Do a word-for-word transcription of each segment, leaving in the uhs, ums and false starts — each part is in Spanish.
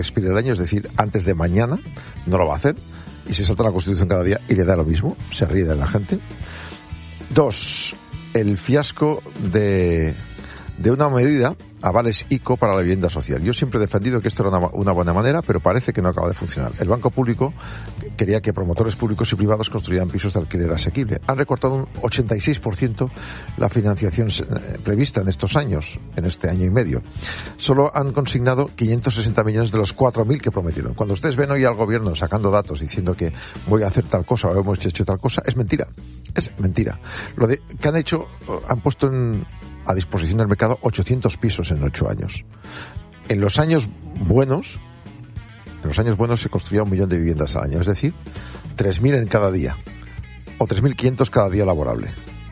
expire el año, es decir, antes de mañana, no lo va a hacer, y se salta la Constitución cada día y le da lo mismo, se ríe de la gente. Dos, el fiasco de, de una medida, avales ICO para la vivienda social. Yo siempre he defendido que esto era una, una buena manera, pero parece que no acaba de funcionar. El Banco Público quería que promotores públicos y privados construyeran pisos de alquiler asequible. Han recortado un ochenta y seis por ciento la financiación prevista en estos años, en este año y medio. Solo han consignado quinientos sesenta millones de los cuatro mil que prometieron. Cuando ustedes ven hoy al gobierno sacando datos diciendo que voy a hacer tal cosa o hemos hecho tal cosa, es mentira. Es mentira. Lo de, que han hecho, han puesto en, a disposición del mercado ochocientos pisos en ocho años. En los años buenos, en los años buenos se construía un millón de viviendas al año, es decir, tres mil en cada día, o tres mil quinientos cada día laborable.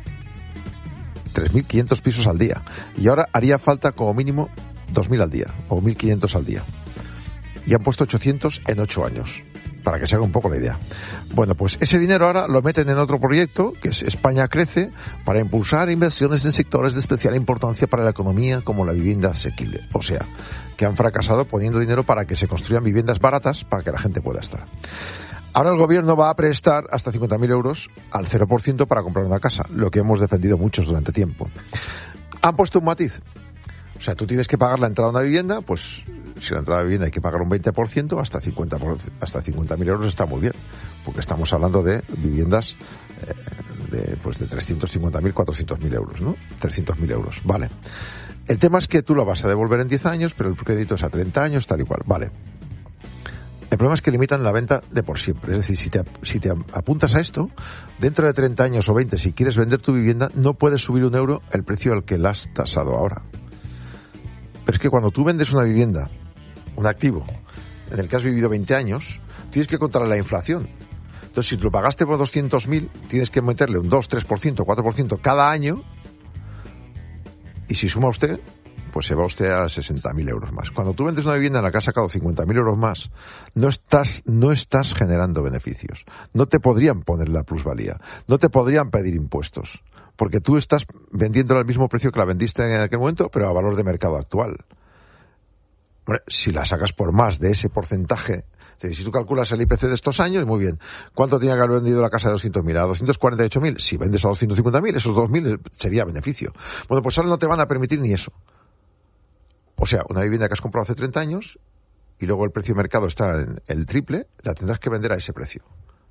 tres mil quinientos pisos al día. Y ahora haría falta como mínimo dos mil al día, o mil quinientos al día. Y han puesto ochocientos en ocho años. Para que se haga un poco la idea. Bueno, pues ese dinero ahora lo meten en otro proyecto, que es España Crece, para impulsar inversiones en sectores de especial importancia para la economía, como la vivienda asequible. O sea, que han fracasado poniendo dinero para que se construyan viviendas baratas para que la gente pueda estar. Ahora el gobierno va a prestar hasta cincuenta mil euros al cero por ciento para comprar una casa, lo que hemos defendido muchos durante tiempo. Han puesto un matiz. O sea, tú tienes que pagar la entrada a una vivienda, pues si la entrada a la vivienda hay que pagar un veinte por ciento, hasta cincuenta por ciento, hasta cincuenta mil euros está muy bien, porque estamos hablando de viviendas eh, de, pues de trescientos cincuenta mil, cuatrocientos mil euros, ¿no? trescientos mil euros, vale. El tema es que tú lo vas a devolver en diez años, pero el crédito es a treinta años, tal y cual, vale. El problema es que limitan la venta de por siempre. Es decir, si te, si te apuntas a esto, dentro de treinta años o veinte, si quieres vender tu vivienda, no puedes subir un euro el precio al que la has tasado ahora. Pero es que cuando tú vendes una vivienda, un activo, en el que has vivido veinte años, tienes que contar la inflación. Entonces, si te lo pagaste por doscientos mil, tienes que meterle un dos, tres por ciento, cuatro por ciento cada año, y si suma usted, pues se va usted a sesenta mil euros más. Cuando tú vendes una vivienda en la que has sacado cincuenta mil euros más, no estás, no estás generando beneficios. No te podrían poner la plusvalía. No te podrían pedir impuestos. Porque tú estás vendiéndola al mismo precio que la vendiste en aquel momento, pero a valor de mercado actual. Bueno, si la sacas por más de ese porcentaje, si tú calculas el I P C de estos años, muy bien. ¿Cuánto tenía que haber vendido la casa de doscientos mil? ¿A doscientos cuarenta y ocho mil? Si vendes a doscientos cincuenta mil, esos dos mil sería beneficio. Bueno, pues ahora no te van a permitir ni eso. O sea, una vivienda que has comprado hace treinta años y luego el precio de mercado está en el triple, la tendrás que vender a ese precio.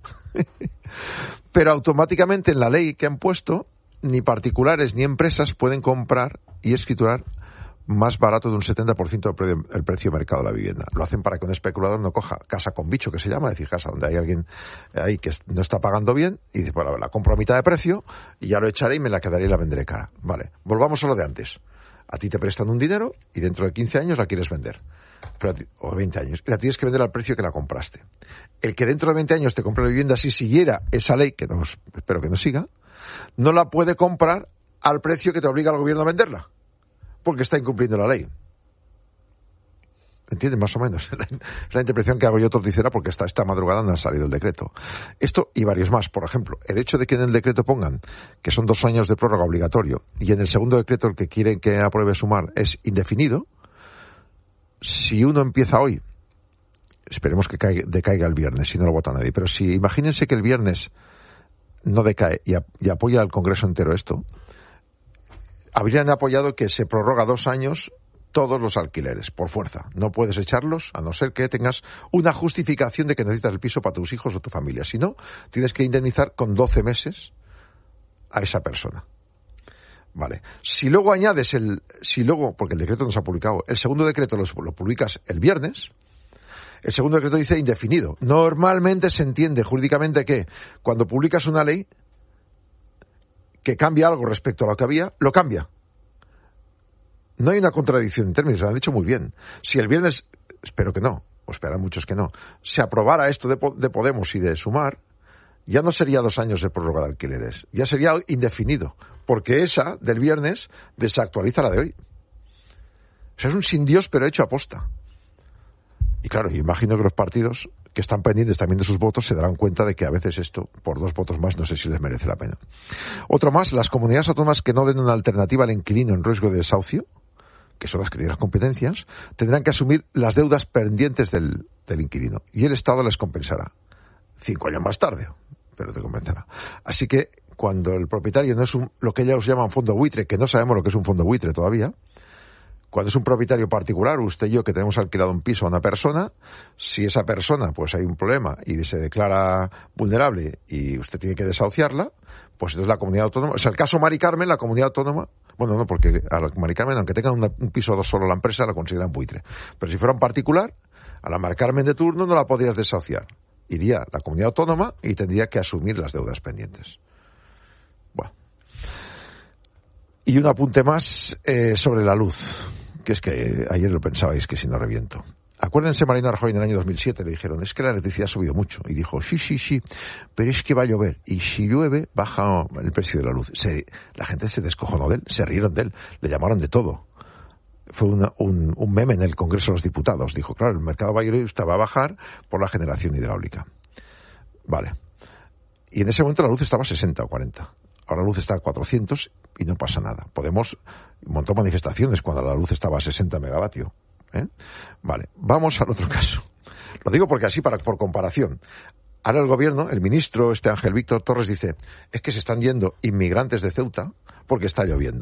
Pero automáticamente en la ley que han puesto, ni particulares ni empresas pueden comprar y escriturar más barato de un setenta por ciento el precio de mercado de la vivienda. Lo hacen para que un especulador no coja casa con bicho, que se llama, es decir, casa donde hay alguien ahí que no está pagando bien y dice, bueno, la compro a mitad de precio y ya lo echaré y me la quedaré y la venderé cara. Vale, volvamos a lo de antes. A ti te prestan un dinero y dentro de quince años la quieres vender. Pero ti, o veinte años. Y la tienes que vender al precio que la compraste. El que dentro de veinte años te compre la vivienda, si siguiera esa ley, que no, espero que no siga, no la puede comprar al precio que te obliga el gobierno a venderla. Porque está incumpliendo la ley. ¿Entiendes? Más o menos. Es la interpretación que hago yo torticera porque hasta esta madrugada no ha salido el decreto. Esto y varios más. Por ejemplo, el hecho de que en el decreto pongan que son dos años de prórroga obligatorio y en el segundo decreto el que quieren que apruebe Sumar es indefinido, si uno empieza hoy, esperemos que caiga, decaiga el viernes, si no lo vota nadie, pero si imagínense que el viernes no decae y, a, y apoya al Congreso entero esto, habrían apoyado que se prorroga dos años todos los alquileres, por fuerza. No puedes echarlos, a no ser que tengas una justificación de que necesitas el piso para tus hijos o tu familia. Si no, tienes que indemnizar con doce meses a esa persona. Vale. Si luego añades el... Si luego, porque el decreto no se ha publicado, el segundo decreto lo, lo publicas el viernes, el segundo decreto dice indefinido. Normalmente se entiende jurídicamente que cuando publicas una ley que cambia algo respecto a lo que había, lo cambia. No hay una contradicción en términos, lo han dicho muy bien. Si el viernes, espero que no, o esperan muchos que no, se aprobara esto de, de Podemos y de Sumar, ya no sería dos años de prórroga de alquileres, ya sería indefinido, porque esa del viernes desactualiza la de hoy. O sea, es un sin Dios, pero hecho aposta. Y claro, yo imagino que los partidos que están pendientes también de sus votos se darán cuenta de que a veces esto, por dos votos más, no sé si les merece la pena. Otro más, las comunidades autónomas que no den una alternativa al inquilino en riesgo de desahucio, que son las que tienen las competencias, tendrán que asumir las deudas pendientes del, del inquilino. Y el Estado les compensará. Cinco años más tarde, pero te compensará. Así que cuando el propietario no es un, lo que ellos llaman fondo buitre, que no sabemos lo que es un fondo buitre todavía, cuando es un propietario particular, usted y yo que tenemos alquilado un piso a una persona, si esa persona pues hay un problema y se declara vulnerable y usted tiene que desahuciarla, pues entonces la comunidad autónoma, o sea, el caso Mari Carmen, la comunidad autónoma, bueno, no, porque a la Mari Carmen, aunque tenga una, un piso solo la empresa, la consideran buitre. Pero si fuera un particular, a la Mari Carmen de turno no la podrías desahuciar. Iría la comunidad autónoma y tendría que asumir las deudas pendientes. Bueno. Y un apunte más eh, sobre la luz, que es que ayer lo pensabais que si no reviento. Acuérdense, Mariano Rajoy en el año dos mil siete le dijeron, es que la electricidad ha subido mucho. Y dijo, sí, sí, sí, pero es que va a llover. Y si llueve, baja el precio de la luz. Se, la gente se descojonó de él, se rieron de él, le llamaron de todo. Fue una, un, un meme en el Congreso de los Diputados. Dijo, claro, el mercado mayorista va a bajar por la generación hidráulica. Vale. Y en ese momento la luz estaba a sesenta o cuarenta. Ahora la luz está a cuatrocientos y no pasa nada. Podemos, montó manifestaciones cuando la luz estaba a sesenta megavatios. ¿Eh? Vale, vamos al otro caso. Lo digo porque así, para por comparación. Ahora el gobierno, el ministro, este Ángel Víctor Torres, dice, es que se están yendo inmigrantes de Ceuta porque está lloviendo.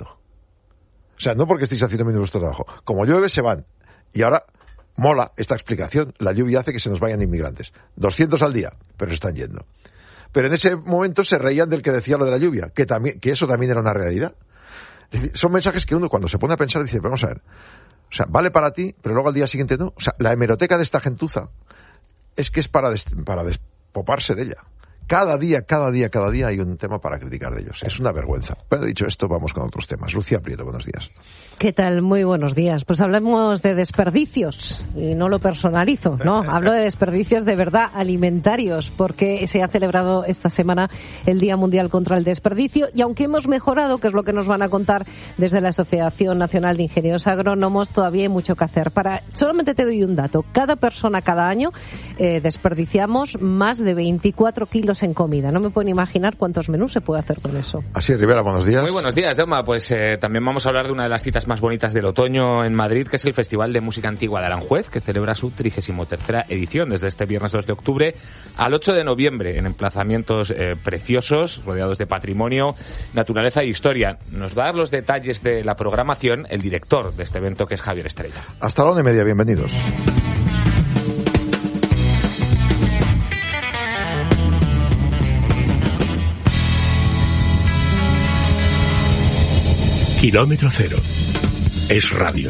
O sea, no porque estéis haciendo bien vuestro trabajo. Como llueve, se van. Y ahora mola esta explicación. La lluvia hace que se nos vayan inmigrantes. doscientos al día, pero se están yendo. Pero en ese momento se reían del que decía lo de la lluvia, que también, que eso también era una realidad. Es decir, son mensajes que uno cuando se pone a pensar dice, vamos a ver, o sea, vale para ti, pero luego al día siguiente no. O sea, la hemeroteca de esta gentuza es que es para, des, para despoparse de ella. Cada día, cada día, cada día hay un tema para criticar de ellos. Es una vergüenza. Pero dicho esto, vamos con otros temas. Lucía Prieto, buenos días. ¿Qué tal? Muy buenos días. Pues hablemos de desperdicios, y no lo personalizo, ¿no? Hablo de desperdicios de verdad alimentarios, porque se ha celebrado esta semana el Día Mundial contra el Desperdicio, y aunque hemos mejorado, que es lo que nos van a contar desde la Asociación Nacional de Ingenieros Agrónomos, todavía hay mucho que hacer. Para, solamente te doy un dato. Cada persona, cada año, eh, desperdiciamos más de veinticuatro kilos en comida. No me puedo imaginar cuántos menús se puede hacer con eso. Así es, Rivera, buenos días. Muy buenos días, Jaume. Pues eh, también vamos a hablar de una de las citas más bonitas del otoño en Madrid, que es el Festival de Música Antigua de Aranjuez, que celebra su trigésima tercera edición desde este viernes dos de octubre al ocho de noviembre, en emplazamientos eh, preciosos, rodeados de patrimonio, naturaleza e historia. Nos va a dar los detalles de la programación el director de este evento, que es Javier Estrella. Hasta la una y media, bienvenidos. Kilómetro cero. Es radio.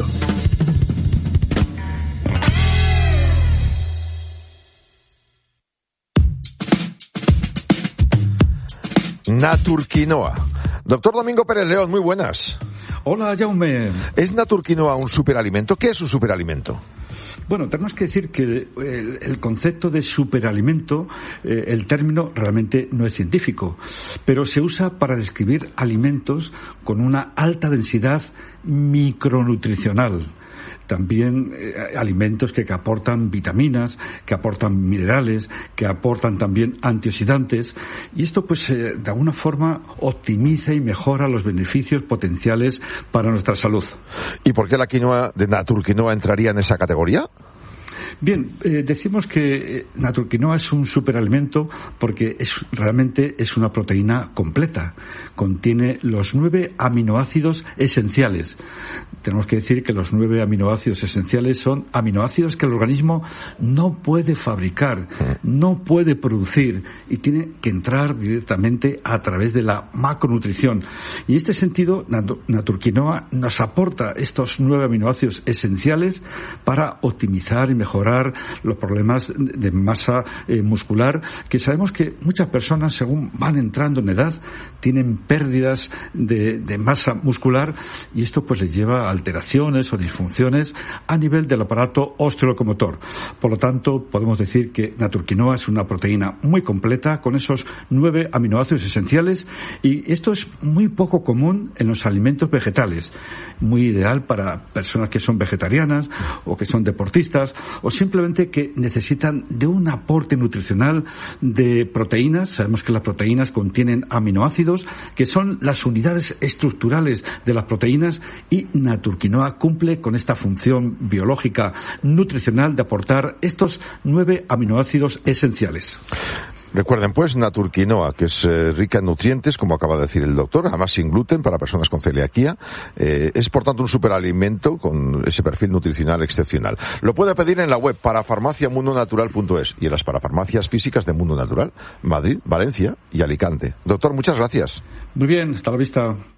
Naturquinoa. Doctor Domingo Pérez León, muy buenas. Hola, Jaume. ¿Es Naturquinoa un superalimento? ¿Qué es un superalimento? Bueno, tenemos que decir que el, el concepto de superalimento, eh, el término realmente no es científico, pero se usa para describir alimentos con una alta densidad micronutricional. También eh, alimentos que, que aportan vitaminas, que aportan minerales, que aportan también antioxidantes, y esto pues eh, de alguna forma optimiza y mejora los beneficios potenciales para nuestra salud. ¿Y por qué la quinoa de Naturquinoa entraría en esa categoría? Bien, eh, decimos que Naturquinoa es un superalimento porque es, realmente es una proteína completa. Contiene los nueve aminoácidos esenciales. Tenemos que decir que los nueve aminoácidos esenciales son aminoácidos que el organismo no puede fabricar, no puede producir y tiene que entrar directamente a través de la macronutrición. Y en este sentido, Naturquinoa nos aporta estos nueve aminoácidos esenciales para optimizar y mejorar los problemas de masa eh, muscular, que sabemos que muchas personas, según van entrando en edad, tienen pérdidas de, de masa muscular, y esto pues les lleva a alteraciones o disfunciones a nivel del aparato osteolocomotor. Por lo tanto, podemos decir que Naturquinoa es una proteína muy completa con esos nueve aminoácidos esenciales, y esto es muy poco común en los alimentos vegetales, muy ideal para personas que son vegetarianas o que son deportistas o simplemente que necesitan de un aporte nutricional de proteínas. Sabemos que las proteínas contienen aminoácidos, que son las unidades estructurales de las proteínas, y Naturquinoa cumple con esta función biológica nutricional de aportar estos nueve aminoácidos esenciales. Recuerden pues Naturquinoa, que es eh, rica en nutrientes, como acaba de decir el doctor, además sin gluten para personas con celiaquía. Eh, es por tanto un superalimento con ese perfil nutricional excepcional. Lo puede pedir en la web parafarmacia mundo natural punto es y en las parafarmacias físicas de Mundo Natural, Madrid, Valencia y Alicante. Doctor, muchas gracias. Muy bien, hasta la vista.